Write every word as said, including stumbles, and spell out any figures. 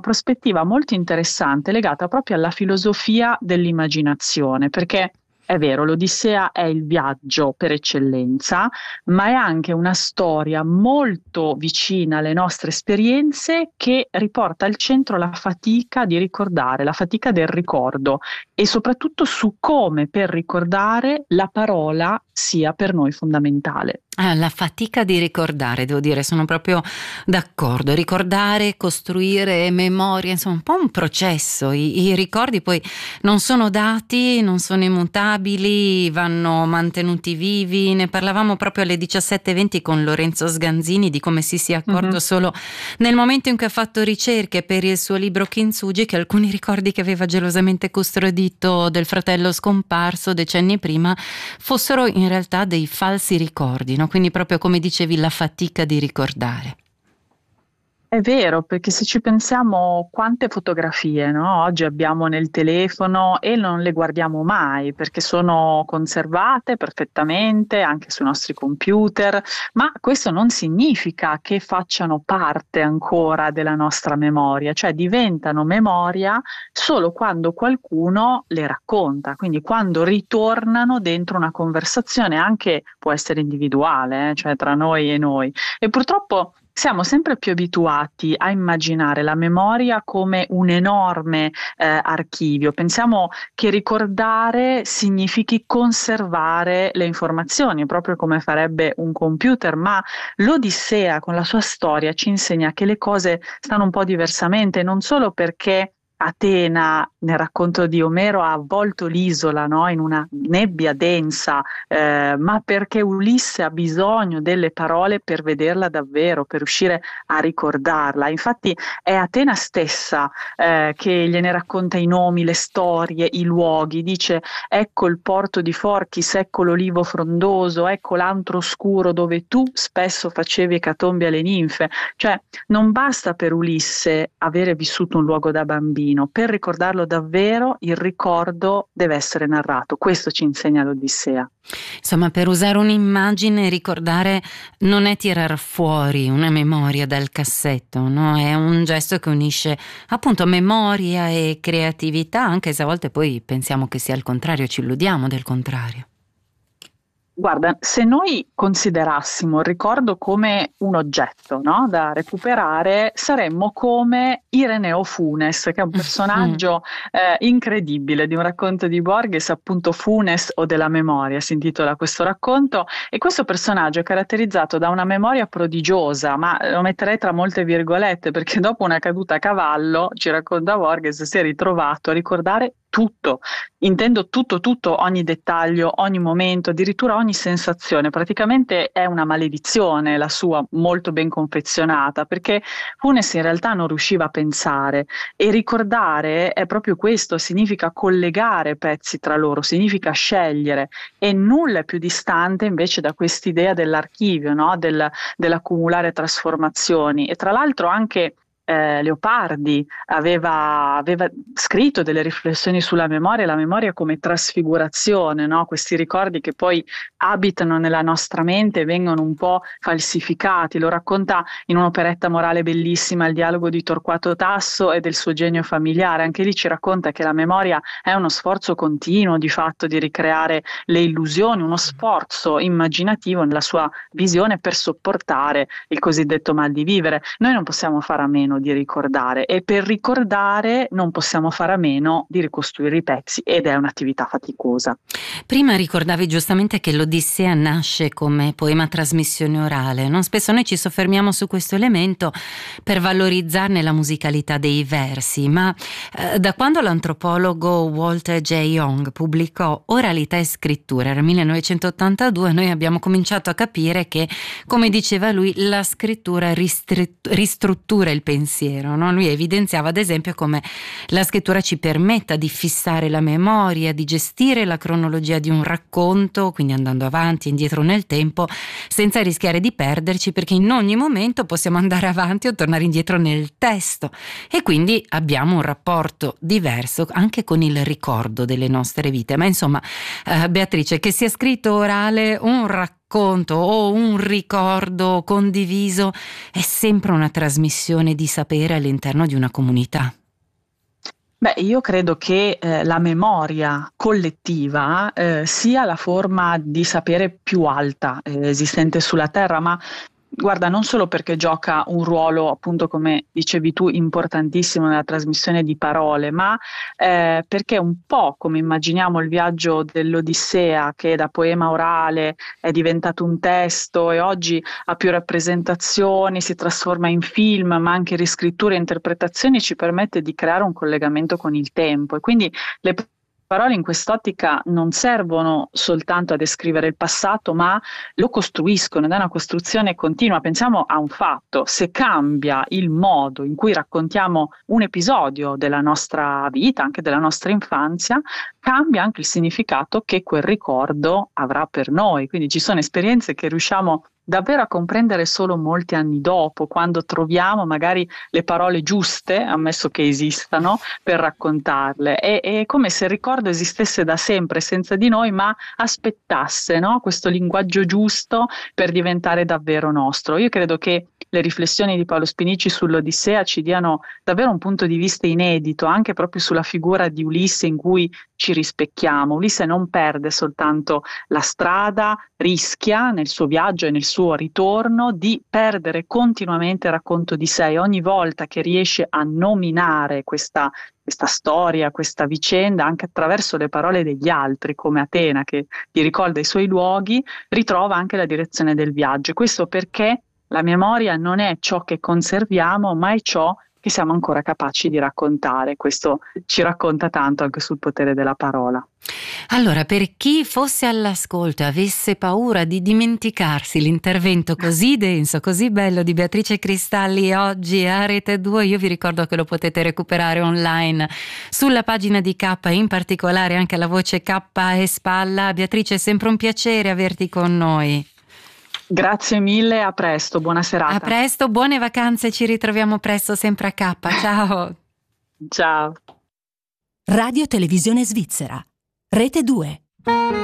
prospettiva molto interessante legata proprio alla filosofia dell'immaginazione, perché è vero, l'Odissea è il viaggio per eccellenza, ma è anche una storia molto vicina alle nostre esperienze che riporta al centro la fatica di ricordare, la fatica del ricordo e soprattutto su come per ricordare la parola sia per noi fondamentale. Ah, la fatica di ricordare, devo dire, sono proprio d'accordo. Ricordare, costruire memoria, insomma, un po' un processo. I, i ricordi poi non sono dati, non sono immutabili, vanno mantenuti vivi. Ne parlavamo proprio alle diciassette e venti con Lorenzo Sganzini di come si sia accorto mm-hmm. solo nel momento in cui ha fatto ricerche per il suo libro Kintsugi che alcuni ricordi che aveva gelosamente custodito del fratello scomparso decenni prima fossero in realtà dei falsi ricordi, no? Quindi proprio come dicevi, la fatica di ricordare. È vero, perché se ci pensiamo quante fotografie, no? Oggi abbiamo nel telefono e non le guardiamo mai perché sono conservate perfettamente anche sui nostri computer, ma questo non significa che facciano parte ancora della nostra memoria, cioè diventano memoria solo quando qualcuno le racconta, quindi quando ritornano dentro una conversazione, anche può essere individuale, eh? Cioè tra noi e noi. E purtroppo siamo sempre più abituati a immaginare la memoria come un enorme eh, archivio. Pensiamo che ricordare significhi conservare le informazioni, proprio come farebbe un computer, ma l'Odissea con la sua storia ci insegna che le cose stanno un po' diversamente, non solo perché Atena, nel racconto di Omero, ha avvolto l'isola, no? In una nebbia densa, eh, ma perché Ulisse ha bisogno delle parole per vederla davvero, per riuscire a ricordarla. Infatti è Atena stessa eh, che gliene racconta i nomi, le storie, i luoghi. Dice: ecco il porto di Forchis, ecco l'olivo frondoso, ecco l'antro oscuro dove tu spesso facevi ecatombi alle ninfe. Cioè non basta per Ulisse avere vissuto un luogo da bambino. Per ricordarlo davvero, il ricordo deve essere narrato. Questo ci insegna l'Odissea. Insomma, per usare un'immagine, ricordare non è tirar fuori una memoria dal cassetto, no? È un gesto che unisce appunto memoria e creatività, anche se a volte poi pensiamo che sia il contrario, ci illudiamo del contrario. Guarda, se noi considerassimo il ricordo come un oggetto, no? Da recuperare, saremmo come Ireneo Funes, che è un personaggio eh, incredibile di un racconto di Borges, appunto Funes o della memoria, si intitola questo racconto, e questo personaggio è caratterizzato da una memoria prodigiosa, ma lo metterei tra molte virgolette, perché dopo una caduta a cavallo, ci racconta Borges, si è ritrovato a ricordare tutto, intendo tutto, tutto, ogni dettaglio, ogni momento, addirittura ogni sensazione. Praticamente è una maledizione la sua, molto ben confezionata, perché Funes in realtà non riusciva a pensare, e ricordare è proprio questo, significa collegare pezzi tra loro, significa scegliere, e nulla è più distante invece da quest'idea dell'archivio, no? Del, dell'accumulare trasformazioni. E tra l'altro anche Eh, Leopardi aveva, aveva scritto delle riflessioni sulla memoria, la memoria come trasfigurazione, no? Questi ricordi che poi abitano nella nostra mente e vengono un po' falsificati. Lo racconta in un'operetta morale bellissima, Il dialogo di Torquato Tasso e del suo genio familiare. Anche lì ci racconta che la memoria è uno sforzo continuo di fatto di ricreare le illusioni, uno sforzo immaginativo nella sua visione per sopportare il cosiddetto mal di vivere. Noi non possiamo fare a meno di ricordare, e per ricordare non possiamo fare a meno di ricostruire i pezzi, ed è un'attività faticosa. Prima ricordavi giustamente che l'Odissea nasce come poema trasmissione orale, no? Spesso noi ci soffermiamo su questo elemento per valorizzarne la musicalità dei versi, ma eh, da quando l'antropologo Walter J. Young pubblicò Oralità e scrittura, era millenovecentottantadue, noi abbiamo cominciato a capire che, come diceva lui, la scrittura ristri- ristruttura il pensiero. No? Lui evidenziava ad esempio come la scrittura ci permetta di fissare la memoria, di gestire la cronologia di un racconto, quindi andando avanti e indietro nel tempo, senza rischiare di perderci, perché in ogni momento possiamo andare avanti o tornare indietro nel testo, e quindi abbiamo un rapporto diverso anche con il ricordo delle nostre vite. Ma insomma, eh, Beatrice, che sia scritto orale, un racconto racconto o un ricordo condiviso è sempre una trasmissione di sapere all'interno di una comunità. Beh, io credo che eh, la memoria collettiva eh, sia la forma di sapere più alta eh, esistente sulla Terra, ma guarda, non solo perché gioca un ruolo, appunto, come dicevi tu, importantissimo nella trasmissione di parole, ma eh, perché un po' come immaginiamo il viaggio dell'Odissea, che da poema orale è diventato un testo e oggi ha più rappresentazioni, si trasforma in film, ma anche riscritture e interpretazioni, ci permette di creare un collegamento con il tempo. E quindi le parole in quest'ottica non servono soltanto a descrivere il passato, ma lo costruiscono ed è una costruzione continua. Pensiamo a un fatto: se cambia il modo in cui raccontiamo un episodio della nostra vita, anche della nostra infanzia, cambia anche il significato che quel ricordo avrà per noi. Quindi ci sono esperienze che riusciamo davvero a comprendere solo molti anni dopo, quando troviamo magari le parole giuste, ammesso che esistano, per raccontarle. È, è come se il ricordo esistesse da sempre senza di noi, ma aspettasse, no? Questo linguaggio giusto per diventare davvero nostro. Io credo che le riflessioni di Paolo Spinici sull'Odissea ci diano davvero un punto di vista inedito, anche proprio sulla figura di Ulisse in cui ci rispecchiamo. Ulisse non perde soltanto la strada, rischia nel suo viaggio e nel suo ritorno di perdere continuamente il racconto di sé. Ogni volta che riesce a nominare questa, questa storia, questa vicenda, anche attraverso le parole degli altri, come Atena che gli ricorda i suoi luoghi, ritrova anche la direzione del viaggio. Questo perché la memoria non è ciò che conserviamo, ma è ciò che siamo ancora capaci di raccontare. Questo ci racconta tanto anche sul potere della parola. Allora, per chi fosse all'ascolto e avesse paura di dimenticarsi l'intervento così denso, così bello di Beatrice Cristalli oggi a Rete due, io vi ricordo che lo potete recuperare online sulla pagina di K, in particolare anche la voce K e Spalla. Beatrice, è sempre un piacere averti con noi. Grazie mille, a presto, buona serata. A presto, buone vacanze, ci ritroviamo presto sempre a K. Ciao. Ciao. Radio Televisione Svizzera, Rete due.